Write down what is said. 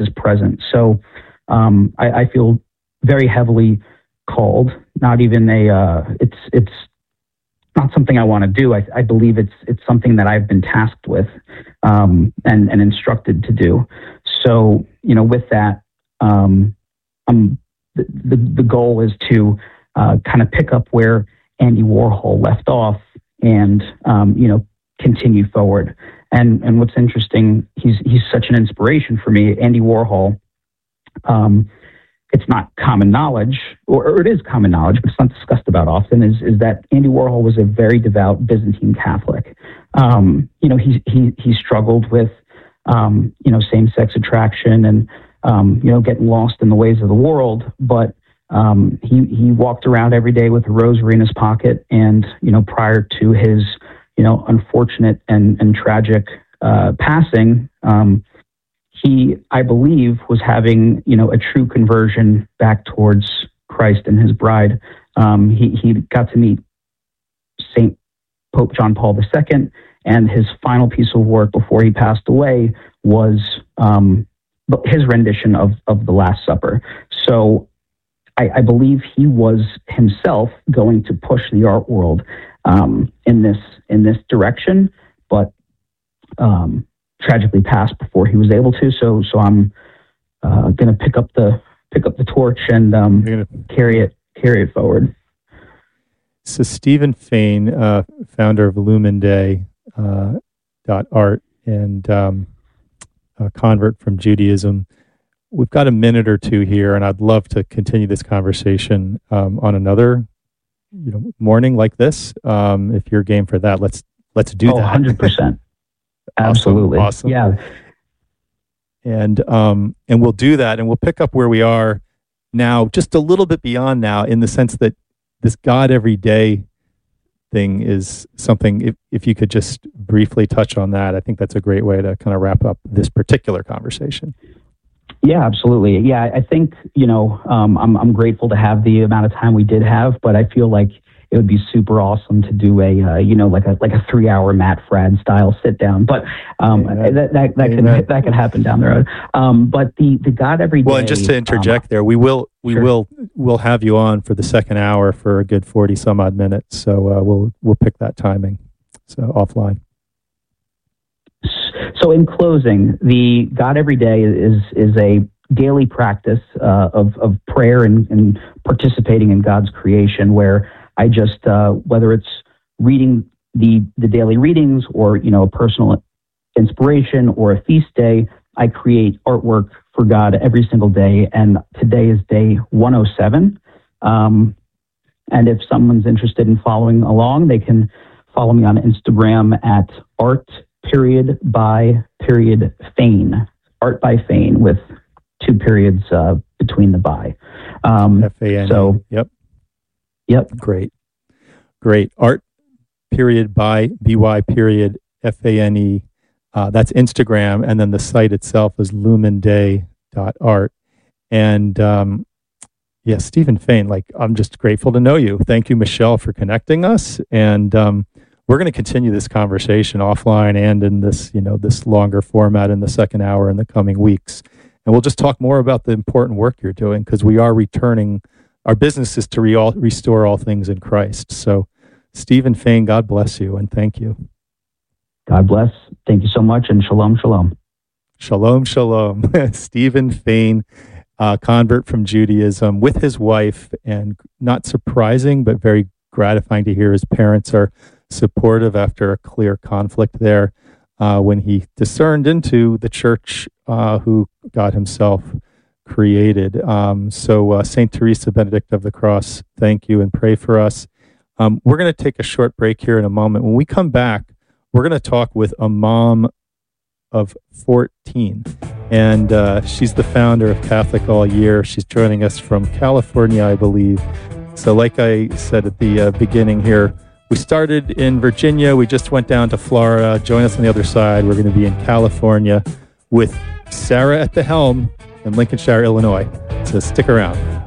is present. So I feel very heavily called. Not even it's not something I want to do. I believe it's something that I've been tasked with and instructed to do. So with that, the goal is to kind of pick up where Andy Warhol left off and continue forward. And what's interesting, he's such an inspiration for me. Andy Warhol. It's not common knowledge, or it is common knowledge, but it's not discussed about often, is that Andy Warhol was a very devout Byzantine Catholic. He struggled with, same-sex attraction and, getting lost in the ways of the world, but he walked around every day with a rosary in his pocket, and, prior to his, unfortunate and tragic passing, he, I believe, was having, a true conversion back towards Christ and his bride. He got to meet Saint Pope John Paul II, and his final piece of work before he passed away was his rendition of the Last Supper. So I believe he was himself going to push the art world in this direction, but tragically passed before he was able to. So I'm going to pick up the torch and carry it forward. So Stephen Fain, founder of Lumen Art and a convert from Judaism. We've got a minute or two here, and I'd love to continue this conversation on another morning like this. If you're game for that, let's do that. 100%. Absolutely. Awesome. Yeah. And we'll do that, and we'll pick up where we are now, just a little bit beyond now, in the sense that this God every day thing is something, if you could just briefly touch on that, I think that's a great way to kind of wrap up this particular conversation. Yeah, absolutely. Yeah, I think, I'm grateful to have the amount of time we did have, but I feel like it would be super awesome to do a, like a 3-hour Matt Fradd style sit down. But that could happen down the road. But the God every day. Well, and just to interject there, we'll have you on for the second hour for a good 40 some odd minutes. So we'll pick that timing. So offline. So in closing, the God every day is a daily practice of prayer and participating in God's creation, where I just, whether it's reading the daily readings or, a personal inspiration or a feast day, I create artwork for God every single day. And today is day 107. And if someone's interested in following along, they can follow me on Instagram at art.by.Fain. Art by Fain with 2 periods between the by. F-A-N. So, Yep. Great. Art period by BY period FANE. That's Instagram. And then the site itself is lumenday.art. And Stephen Fain, I'm just grateful to know you. Thank you, Michelle, for connecting us. And we're going to continue this conversation offline and in this, this longer format in the second hour in the coming weeks. And we'll just talk more about the important work you're doing, because we are returning. Our business is to restore all things in Christ. So, Stephen Fain, God bless you, and thank you. God bless. Thank you so much, and shalom, shalom. Shalom, shalom. Stephen Fain, convert from Judaism, with his wife, and not surprising, but very gratifying to hear his parents are supportive after a clear conflict there when he discerned into the church who God himself created. So St. Teresa Benedict of the Cross, thank you and pray for us. We're going to take a short break here in a moment. When we come back, we're going to talk with a mom of 14, and she's the founder of Catholic All Year. She's joining us from California, I believe. So like I said at the beginning here, we started in Virginia. We just went down to Florida. Join us on the other side. We're going to be in California with Sarah at the helm in Lincolnshire, Illinois. So stick around.